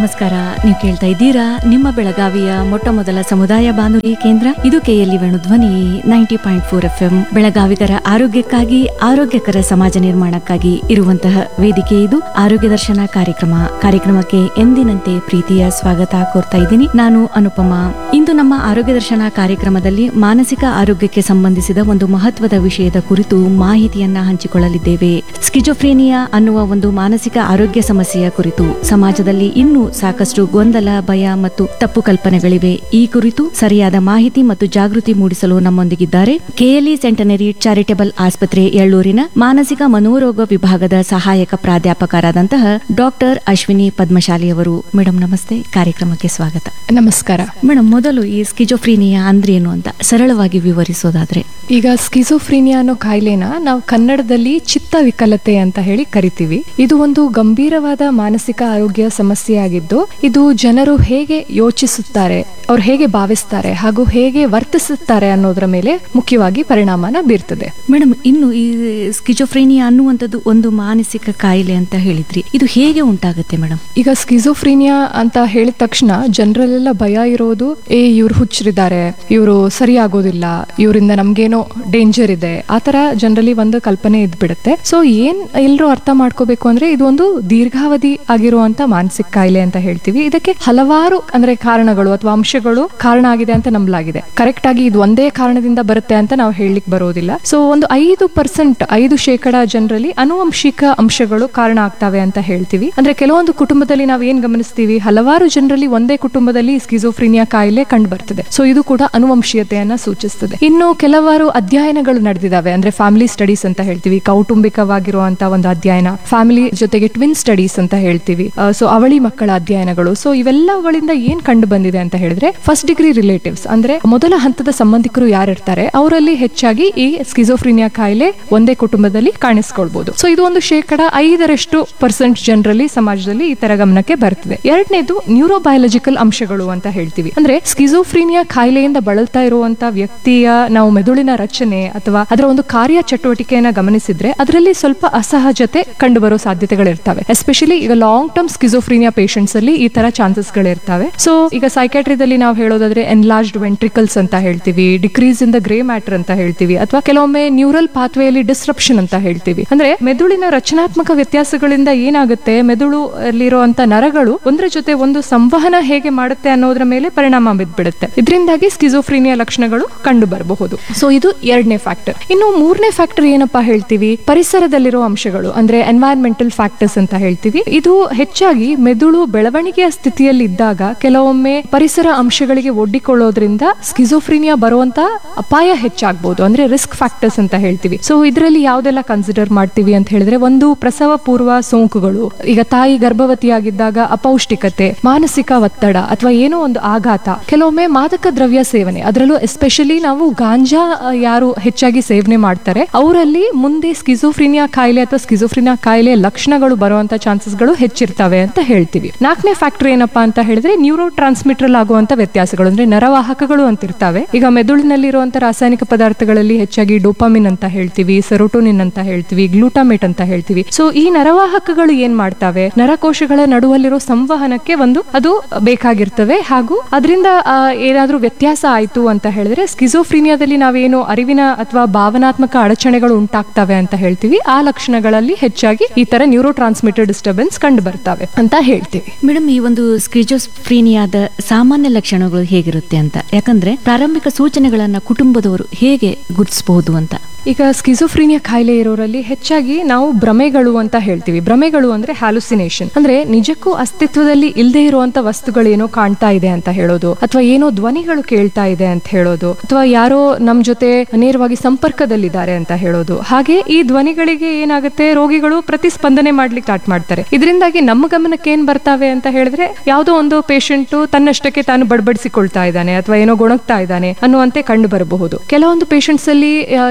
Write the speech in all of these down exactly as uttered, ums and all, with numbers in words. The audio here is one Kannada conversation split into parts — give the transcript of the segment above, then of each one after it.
ನಮಸ್ಕಾರ. ನೀವು ಕೇಳ್ತಾ ಇದ್ದೀರಾ ನಿಮ್ಮ ಬೆಳಗಾವಿಯ ಮೊಟ್ಟ ಮೊದಲ ಸಮುದಾಯ ಬಾನುಲಿ ಕೇಂದ್ರ ಇದು KLE Venudhwani ninety point four F M. ಬೆಳಗಾವಿಗರ ಆರೋಗ್ಯಕ್ಕಾಗಿ ಆರೋಗ್ಯಕರ ಸಮಾಜ ನಿರ್ಮಾಣಕ್ಕಾಗಿ ಇರುವಂತಹ ವೇದಿಕೆ ಇದು ಆರೋಗ್ಯ ದರ್ಶನ ಕಾರ್ಯಕ್ರಮ. ಕಾರ್ಯಕ್ರಮಕ್ಕೆ ಎಂದಿನಂತೆ ಪ್ರೀತಿಯ ಸ್ವಾಗತ ಕೋರ್ತಾ ಇದ್ದೀನಿ. ನಾನು ಅನುಪಮ. ಇಂದು ನಮ್ಮ ಆರೋಗ್ಯ ದರ್ಶನ ಕಾರ್ಯಕ್ರಮದಲ್ಲಿ ಮಾನಸಿಕ ಆರೋಗ್ಯಕ್ಕೆ ಸಂಬಂಧಿಸಿದ ಒಂದು ಮಹತ್ವದ ವಿಷಯದ ಕುರಿತು ಮಾಹಿತಿಯನ್ನ ಹಂಚಿಕೊಳ್ಳಲಿದ್ದೇವೆ. ಸ್ಕಿಜೋಫ್ರೇನಿಯಾ ಅನ್ನುವ ಒಂದು ಮಾನಸಿಕ ಆರೋಗ್ಯ ಸಮಸ್ಯೆಯ ಕುರಿತು ಸಮಾಜದಲ್ಲಿ ಇನ್ನೂ ಸಾಕಷ್ಟು ಗೊಂದಲ, ಭಯ ಮತ್ತು ತಪ್ಪು ಕಲ್ಪನೆಗಳಿವೆ. ಈ ಕುರಿತು ಸರಿಯಾದ ಮಾಹಿತಿ ಮತ್ತು ಜಾಗೃತಿ ಮೂಡಿಸಲು ನಮ್ಮೊಂದಿಗಿದ್ದಾರೆ ಕೆಎಲ್ಇ ಸೆಂಟನರಿ ಚಾರಿಟೇಬಲ್ ಆಸ್ಪತ್ರೆ ಎಳ್ಳೂರಿನ ಮಾನಸಿಕ ಮನೋರೋಗ ವಿಭಾಗದ ಸಹಾಯಕ ಪ್ರಾಧ್ಯಾಪಕರಾದಂತಹ ಡಾಕ್ಟರ್ ಅಶ್ವಿನಿ ಪದ್ಮಶಾಲಿ ಅವರು. ಮೇಡಮ್ ನಮಸ್ತೆ, ಕಾರ್ಯಕ್ರಮಕ್ಕೆ ಸ್ವಾಗತ. ನಮಸ್ಕಾರ ಮೇಡಮ್, ಮೊದಲು ಈ ಸ್ಕಿಜೋಫ್ರೀನಿಯಾ ಅಂದ್ರೆ ಏನು ಅಂತ ಸರಳವಾಗಿ ವಿವರಿಸೋದಾದ್ರೆ? ಈಗ ಸ್ಕಿಜೋಫ್ರೀನಿಯಾ ಅನ್ನೋ ಕಾಯಿಲೆನ ನಾವು ಕನ್ನಡದಲ್ಲಿ ಚಿತ್ತ ವಿಕಲತೆ ಅಂತ ಹೇಳಿ ಕರಿತೀವಿ. ಇದು ಒಂದು ಗಂಭೀರವಾದ ಮಾನಸಿಕ ಆರೋಗ್ಯ ಸಮಸ್ಯೆ ಆಗಿದ್ದು, ಇದು ಜನರು ಹೇಗೆ ಯೋಚಿಸುತ್ತಾರೆ, ಅವ್ರು ಹೇಗೆ ಭಾವಿಸ್ತಾರೆ ಹಾಗೂ ಹೇಗೆ ವರ್ತಿಸುತ್ತಾರೆ ಅನ್ನೋದ್ರ ಮೇಲೆ ಮುಖ್ಯವಾಗಿ ಪರಿಣಾಮನ ಬೀರ್ತದೆ. ಮೇಡಮ್, ಇನ್ನು ಈ ಸ್ಕಿಜೋಫ್ರೇನಿಯಾ ಅನ್ನುವಂಥದ್ದು ಒಂದು ಮಾನಸಿಕ ಕಾಯಿಲೆ ಅಂತ ಹೇಳಿದ್ರಿ, ಇದು ಹೇಗೆ ಉಂಟಾಗುತ್ತೆ ಮೇಡಮ್? ಈಗ ಸ್ಕಿಜೋಫ್ರೀನಿಯಾ ಅಂತ ಹೇಳಿದ ತಕ್ಷಣ ಜನರಲ್ಲೆಲ್ಲ ಭಯ ಇರೋದು, ಏ ಇವ್ರು ಹುಚ್ಚರಿದ್ದಾರೆ, ಇವರು ಸರಿ ಆಗೋದಿಲ್ಲ, ಇವರಿಂದ ನಮ್ಗೇನೋ ಡೇಂಜರ್ ಇದೆ, ಆತರ ಜನರಲಿ ಒಂದು ಕಲ್ಪನೆ ಇದ್ಬಿಡುತ್ತೆ. ಸೊ ಏನ್ ಎಲ್ಲರೂ ಅರ್ಥ ಮಾಡ್ಕೋಬೇಕು ಅಂದ್ರೆ ಇದು ಒಂದು ದೀರ್ಘಾವಧಿ ಆಗಿರುವಂತ ಮಾನಸಿಕ ಕಾಯಿಲೆ ಅಂತ ಹೇಳ್ತೀವಿ. ಇದಕ್ಕೆ ಹಲವಾರು ಅಂದ್ರೆ ಕಾರಣಗಳು ಅಥವಾ ಅಂಶಗಳು ಕಾರಣ ಆಗಿದೆ ಅಂತ ನಂಬಲಾಗಿದೆ. ಕರೆಕ್ಟ್ ಆಗಿ ಇದು ಒಂದೇ ಕಾರಣದಿಂದ ಬರುತ್ತೆ ಅಂತ ನಾವು ಹೇಳಲಿಕ್ಕೆ ಬರೋದಿಲ್ಲ. ಸೊ ಒಂದು ಐದು ಪರ್ಸೆಂಟ್ ಐದು ಶೇಕಡ ಜನರಲ್ಲಿ ಅನುವಂಶಿಕ ಅಂಶಗಳು ಕಾರಣ ಆಗ್ತವೆ ಅಂತ ಹೇಳ್ತೀವಿ. ಅಂದ್ರೆ ಕೆಲವೊಂದು ಕುಟುಂಬದಲ್ಲಿ ನಾವು ಏನ್ ಗಮನಿಸ್ತೀವಿ, ಹಲವಾರು ಜನರಲ್ಲಿ ಒಂದೇ ಕುಟುಂಬದಲ್ಲಿ ಸ್ಕಿಜೋಫ್ರೀನಿಯಾ ಕಾಯಿಲೆ ಕಂಡು ಬರ್ತದೆ. ಸೊ ಇದು ಕೂಡ ಅನುವಂಶೀಯತೆಯನ್ನ ಸೂಚಿಸ್ತದೆ. ಇನ್ನು ಕೆಲವಾರು ಅಧ್ಯಯನಗಳು ನಡೆದಿದ್ದಾವೆ, ಅಂದ್ರೆ ಫ್ಯಾಮಿಲಿ ಸ್ಟಡೀಸ್ ಅಂತ ಹೇಳ್ತೀವಿ, ಕೌಟುಂಬಿಕವಾಗಿರುವಂತಹ ಒಂದು ಅಧ್ಯಯನ, ಫ್ಯಾಮಿಲಿ ಜೊತೆಗೆ ಟ್ವಿನ್ ಸ್ಟಡೀಸ್ ಅಂತ ಹೇಳ್ತೀವಿ, ಸೊ ಅವಳಿ ಮಕ್ಕಳ ಅಧ್ಯಯನಗಳು. ಸೊ ಇವೆಲ್ಲಗಳಿಂದ ಏನ್ ಕಂಡು ಬಂದಿದೆ ಅಂತ ಹೇಳಿದ್ರೆ, ಫಸ್ಟ್ ಡಿಗ್ರಿ ರಿಲೇಟಿವ್ಸ್ ಅಂದ್ರೆ ಮೊದಲ ಹಂತದ ಸಂಬಂಧಿಕರು ಯಾರಿರ್ತಾರೆ ಅವರಲ್ಲಿ ಹೆಚ್ಚಾಗಿ ಈ ಸ್ಕಿಜೋಫ್ರೀನಿಯಾ ಕಾಯಿಲೆ ಒಂದೇ ಕುಟುಂಬದಲ್ಲಿ ಕಾಣಿಸ್ಕೊಳ್ಬಹುದು. ಸೊ ಇದು ಒಂದು ಶೇಕಡ ಐದರಷ್ಟು ಪರ್ಸೆಂಟ್ ಜನರಲ್ಲಿ ಸಮಾಜದಲ್ಲಿ ಈ ತರ ಗಮನಕ್ಕೆ ಬರ್ತದೆ. ಎರಡನೇದು ನ್ಯೂರೋಬಯಾಲಜಿಕಲ್ ಅಂಶಗಳು ಅಂತ ಹೇಳ್ತೀವಿ. ಅಂದ್ರೆ ಸ್ಕಿಜೋಫ್ರೀನಿಯಾ ಕಾಯಿಲೆಯಿಂದ ಬಳಲ್ತಾ ಇರುವಂತ ವ್ಯಕ್ತಿಯ ನಾವು ಮೆದುಳಿನ ರಚನೆ ಅಥವಾ ಅದರ ಒಂದು ಕಾರ್ಯ ಚಟುವಟಿಕೆಯನ್ನ ಗಮನಿಸಿದ್ರೆ ಅದರಲ್ಲಿ ಸ್ವಲ್ಪ ಅಸಹಜತೆ ಕಂಡು ಬರೋ ಸಾಧ್ಯತೆಗಳಿರ್ತವೆ. ಎಸ್ಪೆಷಲಿ ಈಗ ಲಾಂಗ್ ಟರ್ಮ್ ಸ್ಕಿಜೋಫ್ರೀನಿಯಾ ಪೇಷಂಟ್ಸ್ ಅಲ್ಲಿ ಈ ತರ ಚಾನ್ಸಸ್ ಗಳಿರ್ತವೆ. ಸೊ ಈಗ ಸೈಕ್ಯಾಟ್ರಿದಲ್ಲಿ ನಾವು ಹೇಳೋದಾದ್ರೆ ಎನ್ಲಾರ್ಜ್ಡ್ ವೆಂಟ್ರಿಕಲ್ಸ್ ಅಂತ ಹೇಳ್ತೀವಿ, decrease in the grey matter ಅಂತ ಹೇಳ್ತೀವಿ, ಅಥವಾ ಕೆಲವೊಮ್ಮೆ ನ್ಯೂರಲ್ ಪಾತ್ವೇಯಲ್ಲಿ ಡಿಸ್ರಪ್ಷನ್ ಅಂತ ಹೇಳ್ತೀವಿ. ಅಂದ್ರೆ ಮೆದುಳಿನ ರಚನಾತ್ಮಕ ವ್ಯತ್ಯಾಸಗಳಿಂದ ಏನಾಗುತ್ತೆ, ಮೆದುಳು ಅಲ್ಲಿರುವಂತ ನರಗಳು ಒಂದರ ಜೊತೆ ಒಂದು ಸಂವಹನ ಹೇಗೆ ಮಾಡುತ್ತೆ ಅನ್ನೋದ್ರ ಮೇಲೆ ಪರಿಣಾಮ ಬಿದ್ಬಿಡುತ್ತೆ. ಇದರಿಂದಾಗಿ ಸ್ಕಿಜೋಫ್ರೀನಿಯಾ ಲಕ್ಷಣಗಳು ಕಂಡು ಬರಬಹುದು. ಸೊ ಇದು ಎರಡನೇ ಫ್ಯಾಕ್ಟರ್. ಇನ್ನು ಮೂರನೇ ಫ್ಯಾಕ್ಟರ್ ಏನಪ್ಪಾ ಹೇಳ್ತೀವಿ, ಪರಿಸರದಲ್ಲಿರೋ ಅಂಶಗಳು ಅಂದ್ರೆ ಎನ್ವೈರನ್ಮೆಂಟಲ್ ಫ್ಯಾಕ್ಟರ್ಸ್ ಅಂತ ಹೇಳ್ತೀವಿ. ಇದು ಹೆಚ್ಚಾಗಿ ಮೆದುಳು ಬೆಳವಣಿಗೆಯ ಸ್ಥಿತಿಯಲ್ಲಿ ಇದ್ದಾಗ ಕೆಲವೊಮ್ಮೆ ಪರಿಸರ ಅಂಶಗಳಿಗೆ ಒಡ್ಡಿಕೊಳ್ಳೋದ್ರಿಂದ ಸ್ಕಿಜೋಫ್ರೀನಿಯಾ ಬರುವಂತ ಅಪಾಯ ಹೆಚ್ಚಾಗಬಹುದು, ಅಂದ್ರೆ ರಿಸ್ಕ್ ಫ್ಯಾಕ್ಟರ್ಸ್ ಅಂತ ಹೇಳ್ತೀವಿ. ಸೊ ಇದರಲ್ಲಿ ಯಾವ್ದೆಲ್ಲ ಕನ್ಸಿಡರ್ ಮಾಡ್ತೀವಿ ಅಂತ ಹೇಳಿದ್ರೆ, ಒಂದು ಪ್ರಸವ ಪೂರ್ವ ಸೋಂಕುಗಳು, ಈಗ ತಾಯಿ ಗರ್ಭವತಿಯಾಗಿದ್ದಾಗ ಅಪೌಷ್ಟಿಕತೆ, ಮಾನಸಿಕ ಒತ್ತಡ ಅಥವಾ ಏನೋ ಒಂದು ಆಘಾತ, ಕೆಲವೊಮ್ಮೆ ಮಾದಕ ದ್ರವ್ಯ ಸೇವನೆ, ಅದರಲ್ಲೂ ಎಸ್ಪೆಷಲಿ ನಾವು ಗಾಂಜಾ ಯಾರು ಹೆಚ್ಚಾಗಿ ಸೇವನೆ ಮಾಡ್ತಾರೆ ಅವರಲ್ಲಿ ಮುಂದೆ ಸ್ಕಿಜೋಫ್ರೀನಿಯಾ ಕಾಯಿಲೆ ಅಥವಾ ಸ್ಕಿಜೋಫ್ರೀನಿಯಾ ಕಾಯಿಲೆ ಲಕ್ಷಣಗಳು ಬರುವಂತ ಚಾನ್ಸಸ್ಗಳು ಹೆಚ್ಚಿರ್ತವೆ ಅಂತ ಹೇಳ್ತೀವಿ. ನಾಲ್ಕನೇ ಫ್ಯಾಕ್ಟರ್ ಏನಪ್ಪಾ ಅಂತ ಹೇಳಿದ್ರೆ, ನ್ಯೂರೋ ಟ್ರಾನ್ಸ್ಮಿಟರ್ ಆಗುವಂತ ವ್ಯತ್ಯಾಸಗಳು, ಅಂದ್ರೆ ನರವಾಹಕಗಳು ಅಂತ ಇರ್ತವೆ. ಈಗ ಮೆದುಳಿನಲ್ಲಿರುವಂತ ರಾಸಾಯನಿಕ ಪದಾರ್ಥಗಳಲ್ಲಿ ಹೆಚ್ಚಾಗಿ ಡೋಪಾಮಿನ್ ಅಂತ ಹೇಳ್ತೀವಿ, ಸೆರೋಟೋನಿನ್ ಅಂತ ಹೇಳ್ತೀವಿ, ಗ್ಲೂಟಾಮೇಟ್ ಅಂತ ಹೇಳ್ತೀವಿ. ಸೊ ಈ ನರವಾಹಕಗಳು ಏನ್ ಮಾಡ್ತಾವೆ, ನರಕೋಶಗಳ ನಡುವಲ್ಲಿರೋ ಸಂವಹನಕ್ಕೆ ಒಂದು ಅದು ಬೇಕಾಗಿರ್ತವೆ. ಹಾಗೂ ಅದರಿಂದ ಏನಾದ್ರೂ ವ್ಯತ್ಯಾಸ ಆಯ್ತು ಅಂತ ಹೇಳಿದ್ರೆ, ಸ್ಕಿಜೋಫ್ರೀನಿಯಾದಲ್ಲಿ ನಾವೇನು ಅರಿವಿನ ಅಥವಾ ಭಾವನಾತ್ಮಕ ಅಡಚಣೆಗಳು ಉಂಟಾಗ್ತವೆ ಅಂತ ಹೇಳ್ತೀವಿ, ಆ ಲಕ್ಷಣಗಳಲ್ಲಿ ಹೆಚ್ಚಾಗಿ ಈ ತರ ನ್ಯೂರೋ ಟ್ರಾನ್ಸ್ಮಿಟರ್ ಡಿಸ್ಟರ್ಬೆನ್ಸ್ ಕಂಡು ಬರ್ತವೆ ಅಂತ ಹೇಳ್ತೀವಿ. ಮೇಡಮ್, ಈ ಒಂದು ಸ್ಕಿಜೋಫ್ರೀನಿಯಾದ ಸಾಮಾನ್ಯ ಲಕ್ಷಣಗಳು ಹೇಗಿರುತ್ತೆ ಅಂತ, ಯಾಕಂದ್ರೆ ಪ್ರಾರಂಭಿಕ ಸೂಚನೆಗಳನ್ನ ಕುಟುಂಬದವರು ಹೇಗೆ ಗುರುತಿಸಬಹುದು ಅಂತ? ಈಗ ಸ್ಕಿಜೋಫ್ರೀನಿಯಾ ಕಾಯಿಲೆ ಇರೋರಲ್ಲಿ ಹೆಚ್ಚಾಗಿ ನಾವು ಭ್ರಮೆಗಳು ಅಂತ ಹೇಳ್ತೀವಿ. ಭ್ರಮೆಗಳು ಅಂದ್ರೆ ಹ್ಯಾಲುಸಿನೇಷನ್, ಅಂದ್ರೆ ನಿಜಕ್ಕೂ ಅಸ್ತಿತ್ವದಲ್ಲಿ ಇಲ್ಲದೆ ಇರುವಂತ ವಸ್ತುಗಳೇನೋ ಕಾಣ್ತಾ ಇದೆ ಅಂತ ಹೇಳೋದು, ಅಥವಾ ಏನೋ ಧ್ವನಿಗಳು ಕೇಳ್ತಾ ಇದೆ ಅಂತ ಹೇಳೋದು, ಅಥವಾ ಯಾರೋ ನಮ್ ಜೊತೆ ನೇರವಾಗಿ ಸಂಪರ್ಕದಲ್ಲಿದ್ದಾರೆ ಅಂತ ಹೇಳೋದು. ಹಾಗೆ ಈ ಧ್ವನಿಗಳಿಗೆ ಏನಾಗುತ್ತೆ, ರೋಗಿಗಳು ಪ್ರತಿಸ್ಪಂದನೆ ಮಾಡ್ಲಿಕ್ಕೆ ಸ್ಟಾರ್ಟ್ ಮಾಡ್ತಾರೆ. ಇದರಿಂದಾಗಿ ನಮ್ಮ ಗಮನಕ್ಕೆ ಏನ್ ಬರ್ತಾವೆ ಅಂತ ಹೇಳಿದ್ರೆ, ಯಾವುದೋ ಒಂದು ಪೇಷಂಟ್ ತನ್ನಷ್ಟಕ್ಕೆ ತಾನು ಬಡಬಡಿಸಿಕೊಳ್ತಾ ಇದ್ದಾನೆ ಅಥವಾ ಏನೋ ಗೊಣಗ್ತಾ ಇದ್ದಾನೆ ಅನ್ನುವಂತೆ ಕಂಡು ಬರಬಹುದು. ಕೆಲವೊಂದು ಪೇಷಂಟ್ಸ್ ಅಲ್ಲಿ ಏನೋ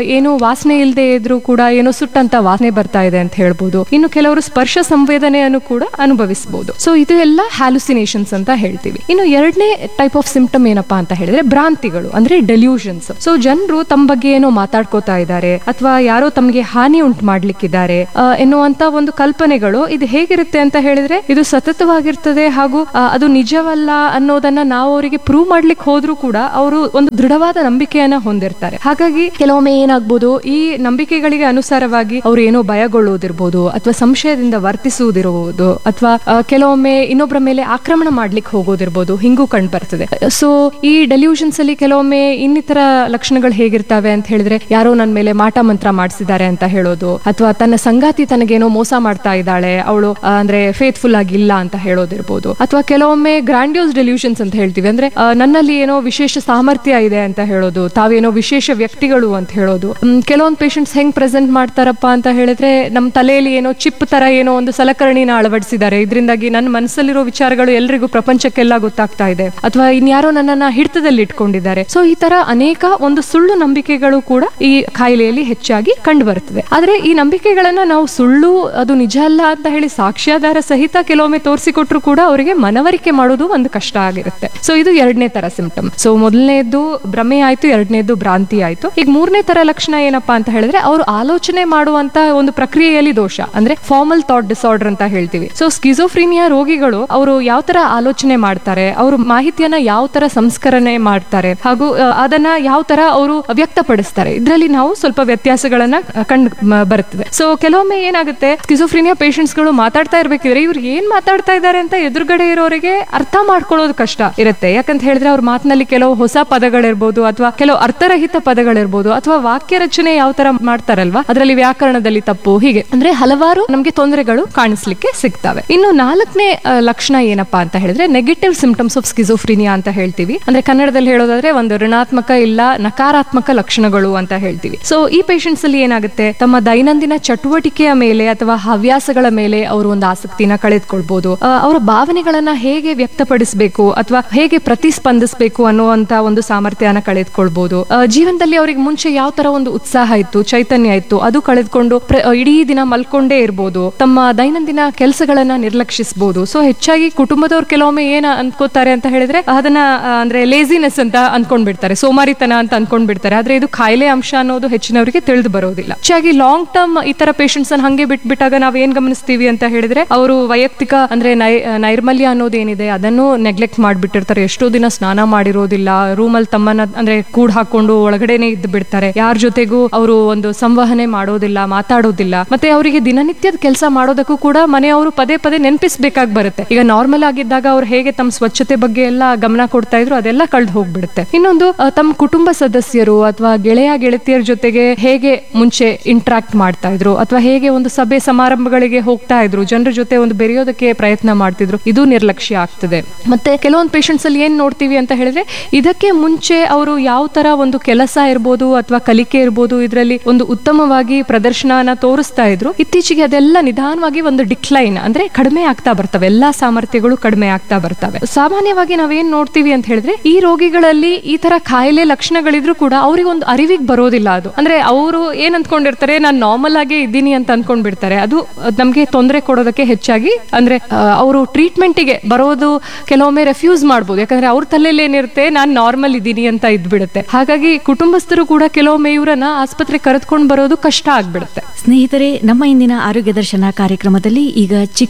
ವಾಸನೆ ಇಲ್ಲದೆ ಇದ್ರೂ ಕೂಡ ಏನೋ ಸುಟ್ಟಂತ ವಾಸನೆ ಬರ್ತಾ ಇದೆ ಅಂತ ಹೇಳ್ಬೋದು. ಇನ್ನು ಕೆಲವರು ಸ್ಪರ್ಶ ಸಂವೇದನೆಯನ್ನು ಕೂಡ ಅನುಭವಿಸಬಹುದು. ಸೊ ಇದು ಎಲ್ಲ ಹ್ಯಾಲುಸಿನೇಷನ್ಸ್ ಅಂತ ಹೇಳ್ತೀವಿ. ಇನ್ನು ಎರಡನೇ ಟೈಪ್ ಆಫ್ ಸಿಂಪ್ಟಮ್ ಏನಪ್ಪಾ ಅಂತ ಹೇಳಿದ್ರೆ ಭ್ರಾಂತಿಗಳು, ಅಂದ್ರೆ ಡೆಲ್ಯೂಷನ್ಸ್. ಸೊ ಜನರು ತಮ್ಮ ಬಗ್ಗೆ ಏನೋ ಮಾತಾಡ್ಕೋತಾ ಇದ್ದಾರೆ ಅಥವಾ ಯಾರೋ ತಮಗೆ ಹಾನಿ ಉಂಟು ಮಾಡ್ಲಿಕ್ಕಿದ್ದಾರೆ ಎನ್ನುವಂತ ಒಂದು ಕಲ್ಪನೆಗಳು ಇದು ಹೇಗಿರುತ್ತೆ ಅಂತ ಹೇಳಿದ್ರೆ ಇದು ಸತತವಾಗಿರ್ತದೆ ಹಾಗೂ ಅದು ನಿಜವಲ್ಲ ಅನ್ನೋದನ್ನ ನಾವು ಅವರಿಗೆ ಪ್ರೂವ್ ಮಾಡ್ಲಿಕ್ಕೆ ಹೋದ್ರೂ ಕೂಡ ಅವರು ಒಂದು ದೃಢವಾದ ನಂಬಿಕೆಯನ್ನ ಹೊಂದಿರ್ತಾರೆ. ಹಾಗಾಗಿ ಕೆಲವೊಮ್ಮೆ ಏನಾಗ್ಬೋದು, ಈ ನಂಬಿಕೆಗಳಿಗೆ ಅನುಸಾರವಾಗಿ ಅವ್ರು ಏನೋ ಭಯಗೊಳ್ಳುವುದಿರ್ಬೋದು ಅಥವಾ ಸಂಶಯದಿಂದ ವರ್ತಿಸುವುದಿರಬಹುದು ಅಥವಾ ಕೆಲವೊಮ್ಮೆ ಇನ್ನೊಬ್ಬರ ಮೇಲೆ ಆಕ್ರಮಣ ಮಾಡ್ಲಿಕ್ಕೆ ಹೋಗೋದಿರ್ಬೋದು, ಹಿಂಗೂ ಕಂಡು ಬರ್ತದೆ. ಸೊ ಈ ಡೆಲ್ಯೂಷನ್ಸ್ ಅಲ್ಲಿ ಕೆಲವೊಮ್ಮೆ ಇನ್ನಿತರ ಲಕ್ಷಣಗಳು ಹೇಗಿರ್ತವೆ ಅಂತ ಹೇಳಿದ್ರೆ ಯಾರೋ ನನ್ನ ಮೇಲೆ ಮಾಟ ಮಂತ್ರ ಮಾಡಿಸಿದ್ದಾರೆ ಅಂತ ಹೇಳೋದು, ಅಥವಾ ತನ್ನ ಸಂಗಾತಿ ತನಗೇನೋ ಮೋಸ ಮಾಡ್ತಾ ಇದ್ದಾಳೆ, ಅವಳು ಅಂದ್ರೆ ಫೇತ್ಫುಲ್ ಆಗಿಲ್ಲ ಅಂತ ಹೇಳೋದಿರ್ಬೋದು. ಅಥವಾ ಕೆಲವೊಮ್ಮೆ ಗ್ರಾಂಡಿಯೋಸ್ ಡೆಲ್ಯೂಷನ್ಸ್ ಅಂತ ಹೇಳ್ತೀವಿ, ಅಂದ್ರೆ ನನ್ನಲ್ಲಿ ಏನೋ ವಿಶೇಷ ಸಾಮರ್ಥ್ಯ ಇದೆ ಅಂತ ಹೇಳೋದು, ತಾವೇನೋ ವಿಶೇಷ ವ್ಯಕ್ತಿಗಳು ಅಂತ ಹೇಳೋದು. ಕೆಲವೊಂದು ಪೇಷಂಟ್ಸ್ ಹೆಂಗ್ ಪ್ರೆಸೆಂಟ್ ಮಾಡ್ತಾರಪ್ಪ ಅಂತ ಹೇಳಿದ್ರೆ ನಮ್ಮ ತಲೆಯಲ್ಲಿ ಏನೋ ಚಿಪ್ ತರ ಏನೋ ಒಂದು ಸಲಕರಣಿನ ಅಳವಡಿಸಿದ್ದಾರೆ, ಇದರಿಂದಾಗಿ ನನ್ನ ಮನಸ್ಸಲ್ಲಿರೋ ವಿಚಾರಗಳು ಎಲ್ರಿಗೂ ಪ್ರಪಂಚಕ್ಕೆಲ್ಲ ಗೊತ್ತಾಗ್ತಾ ಇದೆ, ಅಥವಾ ಇನ್ಯಾರೋ ನನ್ನನ್ನ ಹಿಡಿತದಲ್ಲಿ ಇಟ್ಕೊಂಡಿದ್ದಾರೆ. ಸೊ ಈ ತರ ಅನೇಕ ಒಂದು ಸುಳ್ಳು ನಂಬಿಕೆಗಳು ಕೂಡ ಈ ಕಾಯಿಲೆಯಲ್ಲಿ ಹೆಚ್ಚಾಗಿ ಕಂಡು ಬರ್ತದೆ. ಆದ್ರೆ ಈ ನಂಬಿಕೆಗಳನ್ನ ನಾವು ಸುಳ್ಳು, ಅದು ನಿಜ ಅಲ್ಲ ಅಂತ ಹೇಳಿ ಸಾಕ್ಷ್ಯಾಧಾರ ಸಹಿತ ಕೆಲವೊಮ್ಮೆ ತೋರಿಸಿಕೊಟ್ರು ಕೂಡ ಅವರಿಗೆ ಮನವರಿಕೆ ಮಾಡೋದು ಒಂದು ಕಷ್ಟ ಆಗಿರುತ್ತೆ. ಸೊ ಇದು ಎರಡನೇ ತರ ಸಿಂಪ್ಟಮ್. ಸೊ ಮೊದಲನೇದು ಭ್ರಮೆ ಆಯ್ತು, ಎರಡನೇದು ಭ್ರಾಂತಿ ಆಯ್ತು. ಈಗ ಮೂರನೇ ತರ ಲಕ್ಷಣ ಏನಪ್ಪಾ ಅಂತ ಹೇಳಿದ್ರೆ ಅವರು ಆಲೋಚನೆ ಮಾಡುವಂತ ಒಂದು ಪ್ರಕ್ರಿಯೆಯಲ್ಲಿ ದೋಷ, ಅಂದ್ರೆ ಫಾರ್ಮಲ್ ಥಾಟ್ ಡಿಸಾರ್ಡರ್ ಅಂತ ಹೇಳ್ತೀವಿ. ಸೊ ಸ್ಕಿಜೋಫ್ರೀನಿಯಾ ರೋಗಿಗಳು ಅವರು ಯಾವ ತರ ಆಲೋಚನೆ ಮಾಡ್ತಾರೆ, ಅವರು ಮಾಹಿತಿಯನ್ನ ಯಾವ ತರ ಸಂಸ್ಕರಣೆ ಮಾಡ್ತಾರೆ ಹಾಗೂ ಅದನ್ನ ಯಾವ ತರ ಅವರು ವ್ಯಕ್ತಪಡಿಸ್ತಾರೆ, ಇದರಲ್ಲಿ ನಾವು ಸ್ವಲ್ಪ ವ್ಯತ್ಯಾಸಗಳನ್ನ ಕಂಡು ಬರ್ತದೆ. ಸೊ ಕೆಲವೊಮ್ಮೆ ಏನಾಗುತ್ತೆ, ಸ್ಕಿಜೋಫ್ರೀನಿಯಾ ಪೇಷಂಟ್ಸ್ ಗಳು ಮಾತಾಡ್ತಾ ಇರ್ಬೇಕಿದ್ರೆ ಇವ್ರು ಏನ್ ಮಾತಾಡ್ತಾ ಇದ್ದಾರೆ ಅಂತ ಎದುರುಗಡೆ ಇರೋರಿಗೆ ಅರ್ಥ ಮಾಡ್ಕೊಳ್ಳೋದು ಕಷ್ಟ ಇರುತ್ತೆ. ಯಾಕಂತ ಹೇಳಿದ್ರೆ ಅವ್ರ ಮಾತಿನಲ್ಲಿ ಕೆಲವು ಹೊಸ ಪದಗಳಿರ್ಬೋದು ಅಥವಾ ಕೆಲವು ಅರ್ಥರಹಿತ ಪದಗಳಿರ್ಬೋದು ಅಥವಾ ವಾಕ್ಯ ರಚನೆ ಯಾವ ತರ ಮಾಡ್ತಾರಲ್ವಾ ಅದರಲ್ಲಿ ವ್ಯಾಕರಣದಲ್ಲಿ ತಪ್ಪು, ಹೀಗೆ ಅಂದ್ರೆ ಹಲವಾರು ನಮ್ಗೆ ತೊಂದರೆಗಳು ಕಾಣಿಸ್ಲಿಕ್ಕೆ ಸಿಗ್ತವೆ. ಇನ್ನು ನಾಲ್ಕನೇ ಲಕ್ಷಣ ಏನಪ್ಪಾ ಅಂತ ಹೇಳಿದ್ರೆ ನೆಗೆಟಿವ್ ಸಿಂಪ್ಟಮ್ಸ್ ಆಫ್ ಸ್ಕಿಜೋಫ್ರೀನಿಯಾ ಅಂತ ಹೇಳ್ತೀವಿ. ಅಂದ್ರೆ ಕನ್ನಡದಲ್ಲಿ ಹೇಳೋದಾದ್ರೆ ಒಂದು ಋಣಾತ್ಮಕ ಇಲ್ಲ ನಕಾರಾತ್ಮಕ ಲಕ್ಷಣಗಳು ಅಂತ ಹೇಳ್ತೀವಿ. ಸೊ ಈ ಪೇಷಂಟ್ಸ್ ಅಲ್ಲಿ ಏನಾಗುತ್ತೆ, ತಮ್ಮ ದೈನಂದಿನ ಚಟುವಟಿಕೆಯ ಮೇಲೆ ಅಥವಾ ಹವ್ಯಾಸಗಳ ಮೇಲೆ ಅವರು ಒಂದು ಆಸಕ್ತಿನ ಕಳೆದುಕೊಳ್ಬಹುದು, ಅವರ ಭಾವನೆಗಳನ್ನ ಹೇಗೆ ವ್ಯಕ್ತಪಡಿಸಬೇಕು ಅಥವಾ ಹೇಗೆ ಪ್ರತಿಸ್ಪಂದಿಸಬೇಕು ಅನ್ನುವಂತ ಒಂದು ಸಾಮರ್ಥ್ಯನ ಕಳೆದುಕೊಳ್ಬಹುದು. ಜೀವನದಲ್ಲಿ ಅವರಿಗೆ ಮುಂಚೆ ಯಾವ ತರ ಒಂದು ಉತ್ಸಾಹ ಇತ್ತು, ಚೈತನ್ಯ ಇತ್ತು, ಅದು ಕಳೆದುಕೊಂಡು ಇಡೀ ದಿನ ಮಲ್ಕೊಂಡೇ ಇರ್ಬೋದು, ತಮ್ಮ ದೈನಂದಿನ ಕೆಲಸಗಳನ್ನ ನಿರ್ಲಕ್ಷಿಸಬಹುದು. ಸೊ ಹೆಚ್ಚಾಗಿ ಕುಟುಂಬದವ್ರು ಕೆಲವೊಮ್ಮೆ ಏನ್ ಅನ್ಕೋತಾರೆ ಅಂತ ಹೇಳಿದ್ರೆ ಅದನ್ನ ಅಂದ್ರೆ ಲೇಸಿನೆಸ್ ಅಂತ ಅನ್ಕೊಂಡ್ಬಿಡ್ತಾರೆ, ಸೋಮಾರಿತನ ಅಂತ ಅನ್ಕೊಂಡ್ಬಿಡ್ತಾರೆ. ಆದ್ರೆ ಇದು ಕಾಯಿಲೆ ಅಂಶ ಅನ್ನೋದು ಹೆಚ್ಚಿನವರಿಗೆ ತಿಳಿದು ಬರೋದಿಲ್ಲ. ಹೆಚ್ಚಾಗಿ ಲಾಂಗ್ ಟರ್ಮ್ ಈ ತರ ಪೇಷಂಟ್ಸ್ ಅನ್ನು ಹಂಗೆ ಬಿಟ್ಬಿಟ್ಟಾಗ ನಾವ್ ಏನ್ ಗಮನಿಸ್ತೀವಿ ಅಂತ ಹೇಳಿದ್ರೆ ಅವರು ವೈಯಕ್ತಿಕ ಅಂದ್ರೆ ನೈ ನೈರ್ಮಲ್ಯ ಅನ್ನೋದೇನಿದೆ ಅದನ್ನು ನೆಗ್ಲೆಕ್ಟ್ ಮಾಡ್ಬಿಟ್ಟಿರ್ತಾರೆ. ಎಷ್ಟೋ ದಿನ ಸ್ನಾನ ಮಾಡಿರೋದಿಲ್ಲ, ರೂಮಲ್ಲಿ ತಮ್ಮನ್ನ ಅಂದ್ರೆ ಕೂಡ್ ಹಾಕೊಂಡು ಒಳಗಡೆನೆ ಇದ್ದು ಬಿಡ್ತಾರೆ, ಯಾರ ಜೊತೆಗೂ ಅವರು ಒಂದು ಸಂವಹನೆ ಮಾಡೋದಿಲ್ಲ, ಮಾತಾಡೋದಿಲ್ಲ. ಮತ್ತೆ ಅವರಿಗೆ ದಿನನಿತ್ಯದ ಕೆಲಸ ಮಾಡೋದಕ್ಕೂ ಕೂಡ ಮನೆಯವರು ಪದೇ ಪದೇ ನೆನಪಿಸಬೇಕಾಗಿ ಬರುತ್ತೆ. ಈಗ ನಾರ್ಮಲ್ ಆಗಿದ್ದಾಗ ಅವ್ರು ಹೇಗೆ ತಮ್ಮ ಸ್ವಚ್ಛತೆ ಬಗ್ಗೆ ಎಲ್ಲ ಗಮನ ಕೊಡ್ತಾ ಇದ್ರು ಅದೆಲ್ಲ ಕಳೆದು ಹೋಗ್ಬಿಡುತ್ತೆ. ಇನ್ನೊಂದು ತಮ್ಮ ಕುಟುಂಬ ಸದಸ್ಯರು ಅಥವಾ ಗೆಳೆಯ ಗೆಳತಿಯರ ಜೊತೆಗೆ ಹೇಗೆ ಮುಂಚೆ ಇಂಟ್ರಾಕ್ಟ್ ಮಾಡ್ತಾ ಇದ್ರು ಅಥವಾ ಹೇಗೆ ಒಂದು ಸಭೆ ಸಮಾರಂಭಗಳಿಗೆ ಹೋಗ್ತಾ ಇದ್ರು, ಜನರ ಜೊತೆ ಒಂದು ಬೆರೆಯೋದಕ್ಕೆ ಪ್ರಯತ್ನ ಮಾಡ್ತಿದ್ರು, ಇದು ನಿರ್ಲಕ್ಷ್ಯ ಆಗ್ತದೆ. ಮತ್ತೆ ಕೆಲವೊಂದು ಪೇಷಂಟ್ಸ್ ಅಲ್ಲಿ ಏನ್ ನೋಡ್ತೀವಿ ಅಂತ ಹೇಳಿದ್ರೆ ಇದಕ್ಕೆ ಮುಂಚೆ ಅವರು ಯಾವ ತರ ಒಂದು ಕೆಲಸ ಇರ್ಬೋದು ಅಥವಾ ಕಲಿಕೆ ಇರ್ಬೋದು ಇದರಲ್ಲಿ ಒಂದು ಉತ್ತಮವಾಗಿ ಪ್ರದರ್ಶನನ ತೋರಿಸ್ತಾ ಇದ್ರು, ಇತ್ತೀಚೆಗೆ ಅದೆಲ್ಲ ನಿಧಾನವಾಗಿ ಒಂದು ಡಿಕ್ಲೈನ್ ಅಂದ್ರೆ ಕಡಿಮೆ ಆಗ್ತಾ ಬರ್ತವೆ, ಎಲ್ಲಾ ಸಾಮರ್ಥ್ಯಗಳು ಕಡಿಮೆ ಆಗ್ತಾ ಬರ್ತವೆ. ಸಾಮಾನ್ಯವಾಗಿ ನಾವೇನ್ ನೋಡ್ತೀವಿ ಅಂತ ಹೇಳಿದ್ರೆ ಈ ರೋಗಿಗಳಲ್ಲಿ ಈ ತರ ಕಾಯಿಲೆ ಲಕ್ಷಣಗಳಿದ್ರು ಕೂಡ ಅವ್ರಿಗೆ ಒಂದು ಅರಿವಿಗೆ ಬರೋದಿಲ್ಲ. ಅದು ಅಂದ್ರೆ ಅವರು ಏನ್ ಅಂದ್ಕೊಂಡಿರ್ತಾರೆ, ನಾನು ನಾರ್ಮಲ್ ಆಗೇ ಇದ್ದೀನಿ ಅಂತ ಅನ್ಕೊಂಡ್ಬಿಡ್ತಾರೆ. ಅದು ನಮ್ಗೆ ತೊಂದರೆ ಕೊಡೋದಕ್ಕೆ ಹೆಚ್ಚಾಗಿ ಅಂದ್ರೆ ಅವರು ಟ್ರೀಟ್ಮೆಂಟ್ ಗೆ ಬರೋದು ಕೆಲವೊಮ್ಮೆ ರೆಫ್ಯೂಸ್ ಮಾಡ್ಬೋದು, ಯಾಕಂದ್ರೆ ಅವ್ರ ತಲೆಯಲ್ಲಿ ಏನಿರುತ್ತೆ ನಾನು ನಾರ್ಮಲ್ ಇದ್ದೀನಿ ಅಂತ ಇದ್ಬಿಡುತ್ತೆ. ಹಾಗಾಗಿ ಕುಟುಂಬಸ್ಥರು ಕೂಡ ಕೆಲವೊಮ್ಮೆ ಇವರನ್ನ ಆಸ್ಪತ್ರೆ ಕರೆದುಕೊಂಡು ಬರೋದು ಕಷ್ಟ ಆಗ್ಬಿಡುತ್ತೆ. ಸ್ನೇಹಿತರೆ, ನಮ್ಮ ಇಂದಿನ ಆರೋಗ್ಯ ದರ್ಶನ ಕಾರ್ಯಕ್ರಮದಲ್ಲಿ ಈಗ ಚಿಕ್ಕ